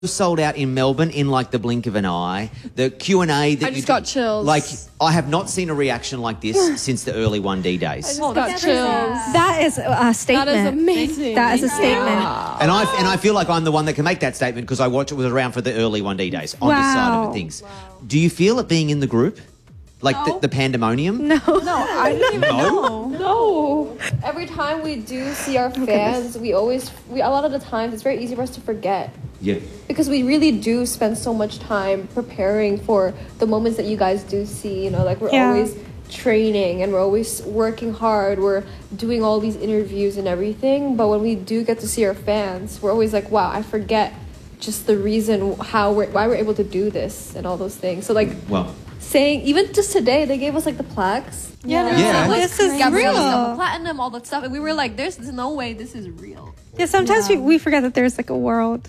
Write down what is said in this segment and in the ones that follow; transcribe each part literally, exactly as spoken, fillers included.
sold out in Melbourne in like the blink of an eye. The Q and A that I you just do, got chills. Like I have not seen a reaction like this since the early one D days. I just got chills. That is a statement. That is amazing. That is a statement. Yeah. And I and I feel like I'm the one that can make that statement because I watched it was around for the early one D days on Wow. this side of things. Wow. Do you feel it being in the group? Like No. the, the pandemonium? No. No, I didn't even know. No. Every time we do see our fans, we always, we a lot of the times, it's very easy for us to forget. Yeah. Because we really do spend so much time preparing for the moments that you guys do see. You know, like we're Yeah. always training and we're always working hard. We're doing all these interviews and everything. But when we do get to see our fans, we're always like, wow, I forget just the reason how we're, why we're able to do this and all those things. So like, Well, saying, even just today, they gave us like the plaques. Yeah. Yeah. It was This is crazy. Gabrielle real. stuff, platinum, all that stuff. And we were like, there's, there's no way this is real. Yeah, sometimes We, we forget that there's like a world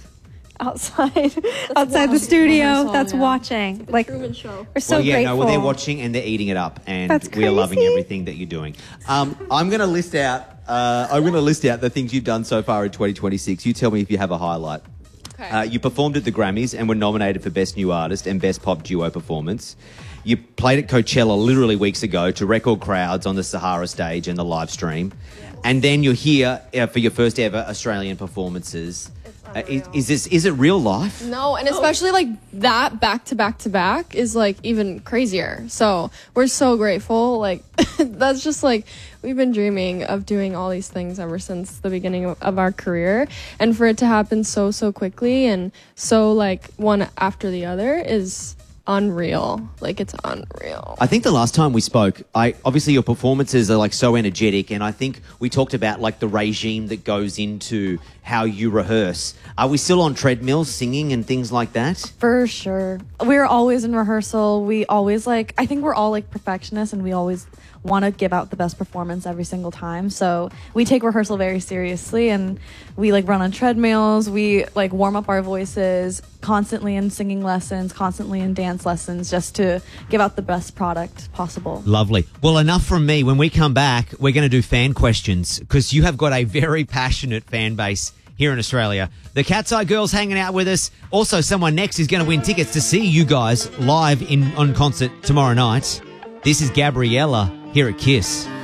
outside outside the studio Rehearsal, that's yeah. watching. Like we're Truman Show. so well, yeah, grateful. no, well, they're watching and they're eating it up, and That's we are loving crazy. everything that you're doing. Um, I'm going to list out. Uh, I'm going to list out the things you've done so far in twenty twenty-six. You tell me if you have a highlight. Okay. Uh, you performed at the Grammys and were nominated for Best New Artist and Best Pop Duo Performance. You played at Coachella literally weeks ago to record crowds on the Sahara stage and the live stream. And then you're here uh, for your first ever Australian performances. Uh, is, is this is it real life? No, and especially like that back to back to back is like even crazier. So we're so grateful. Like that's just like we've been dreaming of doing all these things ever since the beginning of, of our career, and for it to happen so so quickly and so like one after the other is unreal. Like it's unreal. I think the last time we spoke, I obviously your performances are like so energetic, and I think we talked about like the regime that goes into how you rehearse. Are we still on treadmills singing and things like that? For sure. We're always in rehearsal. We always like, I think we're all like perfectionists and we always want to give out the best performance every single time. So we take rehearsal very seriously and we like run on treadmills. We like warm up our voices constantly in singing lessons, constantly in dance lessons, just to give out the best product possible. Lovely. Well, enough from me. When we come back, we're going to do fan questions because you have got a very passionate fan base here in Australia. The Cat's Eye Girls hanging out with us. Also, someone next is going to win tickets to see you guys live in on concert tomorrow night. This is Gabriella here at Kiss.